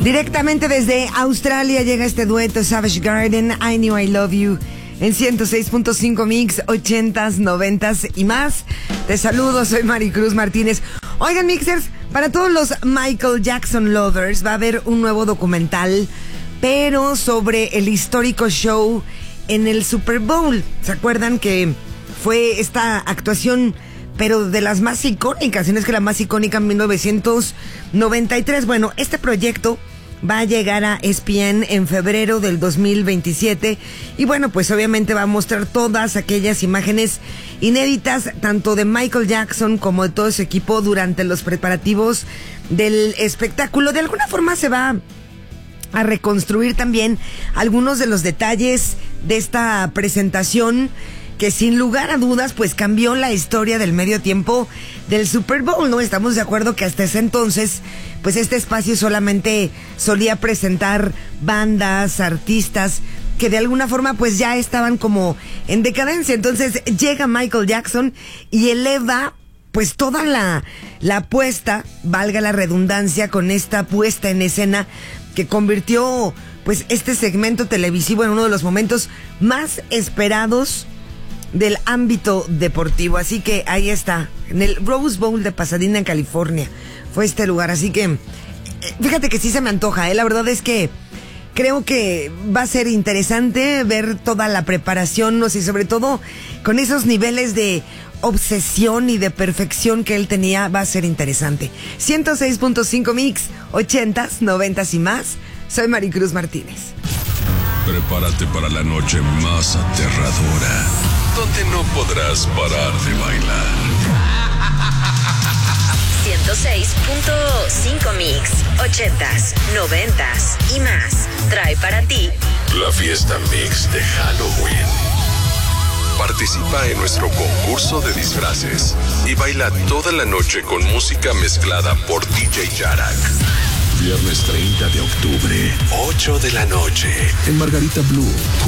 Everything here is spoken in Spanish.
Directamente desde Australia llega este dueto Savage Garden, I Knew I Love You, en 106.5 Mix, 80s, 90s y más. Te saludo, soy Maricruz Martínez. Oigan, mixers, para todos los Michael Jackson lovers va a haber un nuevo documental, pero sobre el histórico show en el Super Bowl. ¿Se acuerdan que fue esta actuación, pero de las más icónicas, si no es que la más icónica, en 1993? Bueno, este proyecto va a llegar a ESPN en febrero del 2027 y bueno, pues obviamente va a mostrar todas aquellas imágenes inéditas, tanto de Michael Jackson como de todo su equipo durante los preparativos del espectáculo. De alguna forma se va a reconstruir también algunos de los detalles de esta presentación, que sin lugar a dudas pues cambió la historia del medio tiempo del Super Bowl, ¿no? Estamos de acuerdo que hasta ese entonces pues este espacio solamente solía presentar bandas, artistas que de alguna forma pues ya estaban como en decadencia. Entonces llega Michael Jackson y eleva pues toda la apuesta, valga la redundancia, con esta puesta en escena que convirtió pues este segmento televisivo en uno de los momentos más esperados del ámbito deportivo. Así que ahí está, en el Rose Bowl de Pasadena, en California, fue este lugar. Así que fíjate que sí se me antoja, la verdad es que creo que va a ser interesante ver toda la preparación, no sé, sobre todo con esos niveles de obsesión y de perfección que él tenía. Va a ser interesante. 106.5 Mix, 80s, 90s y más. Soy Maricruz Martínez. Prepárate para la noche más aterradora, donde no podrás parar de bailar. 106.5 Mix, 80s, 90s y más. Trae para ti la fiesta mix de Halloween. Participa en nuestro concurso de disfraces y baila toda la noche con música mezclada por DJ Yarak. Viernes 30 de octubre, 8 de la noche, en Margarita Blue.